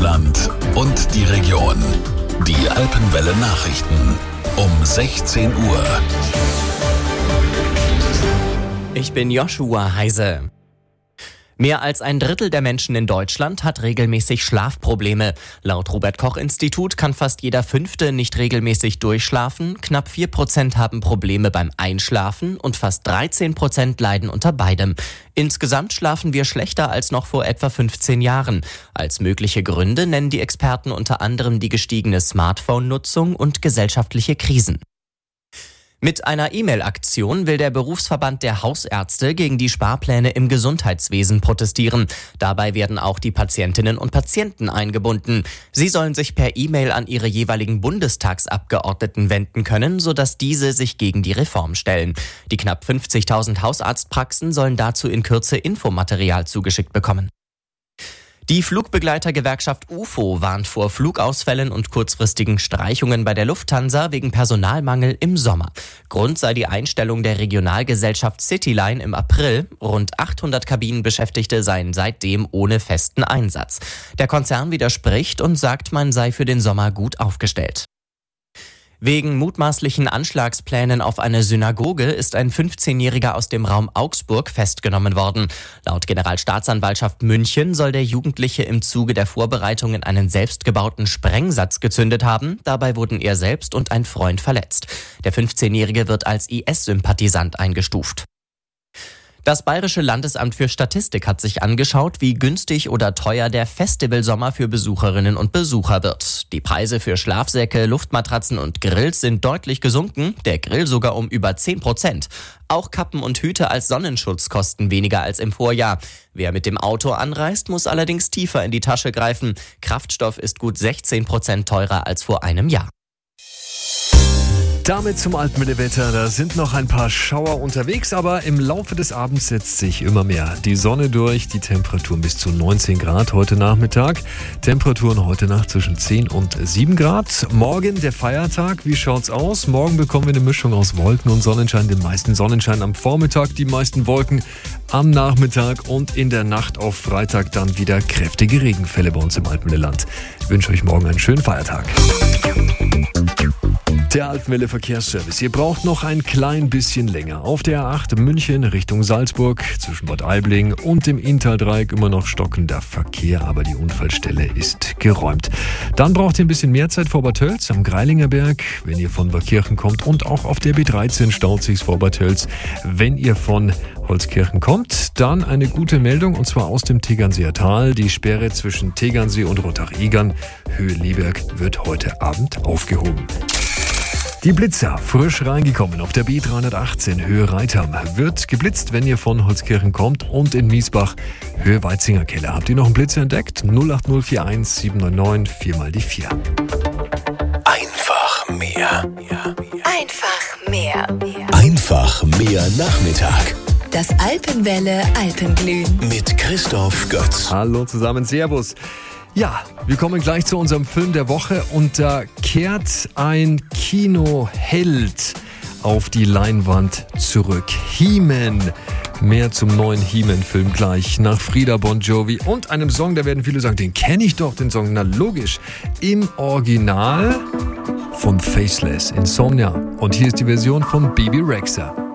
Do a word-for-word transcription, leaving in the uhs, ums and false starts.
Deutschland und die Region. Die Alpenwelle Nachrichten um sechzehn Uhr. Ich bin Joshua Heise. Mehr als ein Drittel der Menschen in Deutschland hat regelmäßig Schlafprobleme. Laut Robert-Koch-Institut kann fast jeder Fünfte nicht regelmäßig durchschlafen, knapp vier Prozent haben Probleme beim Einschlafen und fast dreizehn Prozent leiden unter beidem. Insgesamt schlafen wir schlechter als noch vor etwa fünfzehn Jahren. Als mögliche Gründe nennen die Experten unter anderem die gestiegene Smartphone-Nutzung und gesellschaftliche Krisen. Mit einer E-Mail-Aktion will der Berufsverband der Hausärzte gegen die Sparpläne im Gesundheitswesen protestieren. Dabei werden auch die Patientinnen und Patienten eingebunden. Sie sollen sich per E-Mail an ihre jeweiligen Bundestagsabgeordneten wenden können, sodass diese sich gegen die Reform stellen. Die knapp fünfzigtausend Hausarztpraxen sollen dazu in Kürze Infomaterial zugeschickt bekommen. Die Flugbegleitergewerkschaft U F O warnt vor Flugausfällen und kurzfristigen Streichungen bei der Lufthansa wegen Personalmangel im Sommer. Grund sei die Einstellung der Regionalgesellschaft Cityline im April. Rund achthundert Kabinenbeschäftigte seien seitdem ohne festen Einsatz. Der Konzern widerspricht und sagt, man sei für den Sommer gut aufgestellt. Wegen mutmaßlichen Anschlagsplänen auf eine Synagoge ist ein fünfzehnjähriger aus dem Raum Augsburg festgenommen worden. Laut Generalstaatsanwaltschaft München soll der Jugendliche im Zuge der Vorbereitungen einen selbstgebauten Sprengsatz gezündet haben. Dabei wurden er selbst und ein Freund verletzt. Der fünfzehnjährige wird als I S-Sympathisant eingestuft. Das Bayerische Landesamt für Statistik hat sich angeschaut, wie günstig oder teuer der Festivalsommer für Besucherinnen und Besucher wird. Die Preise für Schlafsäcke, Luftmatratzen und Grills sind deutlich gesunken, der Grill sogar um über zehn Prozent. Auch Kappen und Hüte als Sonnenschutz kosten weniger als im Vorjahr. Wer mit dem Auto anreist, muss allerdings tiefer in die Tasche greifen. Kraftstoff ist gut sechzehn Prozent teurer als vor einem Jahr. Damit zum Alpenwelle-Wetter. Da sind noch ein paar Schauer unterwegs, aber im Laufe des Abends setzt sich immer mehr die Sonne durch. Die Temperaturen bis zu neunzehn Grad heute Nachmittag. Temperaturen heute Nacht zwischen zehn und sieben Grad. Morgen der Feiertag. Wie schaut's aus? Morgen bekommen wir eine Mischung aus Wolken und Sonnenschein. Den meisten Sonnenschein am Vormittag, die meisten Wolken am Nachmittag und in der Nacht auf Freitag dann wieder kräftige Regenfälle bei uns im Alpenwelle-Land. Ich wünsche euch morgen einen schönen Feiertag. Der Alpenwelle Verkehrsservice. Ihr braucht noch ein klein bisschen länger. Auf der A acht München Richtung Salzburg zwischen Bad Aibling und dem Inntal-Dreieck immer noch stockender Verkehr, aber die Unfallstelle ist geräumt. Dann braucht ihr ein bisschen mehr Zeit vor Bad Tölz am Greilinger Berg, wenn ihr von Waakirchen kommt, und auch auf der B dreizehn staut sich's vor Bad Tölz, wenn ihr von Holzkirchen kommt. Dann eine gute Meldung, und zwar aus dem Tegernseer Tal. Die Sperre zwischen Tegernsee und Rottach-Egern, Höhe Leberg, wird heute Abend aufgehoben. Die Blitzer, frisch reingekommen auf der B dreihundertachtzehn Höhe Reitham. Wird geblitzt, wenn ihr von Holzkirchen kommt, und in Miesbach Höhe Weitzinger Keller. Habt ihr noch einen Blitzer entdeckt? null acht null vier eins sieben neun neun vier mal die vier. Einfach mehr. Einfach mehr. Einfach mehr Nachmittag. Das Alpenwelle Alpenglühen. Mit Christoph Götz. Hallo zusammen, Servus. Ja, wir kommen gleich zu unserem Film der Woche, und da kehrt ein Kinoheld auf die Leinwand zurück. He-Man. Mehr zum neuen He-Man-Film gleich nach Frida Bon Jovi und einem Song, da werden viele sagen, den kenne ich doch, den Song. Na logisch, im Original von Faceless, Insomnia. Und hier ist die Version von Bebe Rexha.